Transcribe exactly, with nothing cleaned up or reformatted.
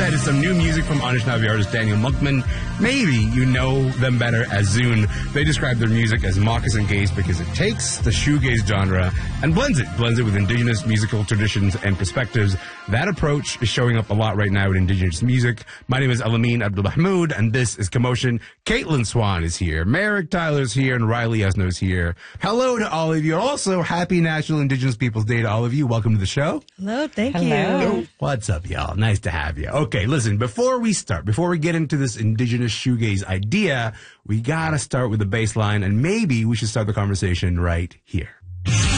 ahead is some new music from Anishinaabe artist Daniel Monkman. Maybe you know them better as Zune. They describe their music as moccasin gaze because it takes the shoegaze genre and blends it, blends it with indigenous musical traditions and perspectives. That approach is showing up a lot right now in indigenous music. My name is Alameen Abdul Mahmood, and this is Commotion. Caitlin Swan is here. Merrick Tyler's here, and Riley Esno is here. Hello to all of you. Also, happy National Indigenous Peoples Day to all of you. Welcome to the show. Hello, thank Hello. you. What's up, y'all? Nice to have you. Okay, listen, before we start, before we get into this indigenous shoegaze idea, we gotta start with the bass line, and maybe we should start the conversation right here.